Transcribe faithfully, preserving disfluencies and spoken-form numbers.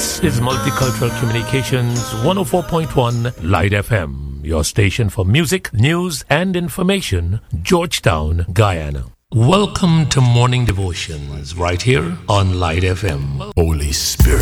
This is Multicultural Communications one oh four point one Light F M, your station for music, news, and information, Georgetown, Guyana. Welcome to Morning Devotions right here on Light F M. Holy Spirit.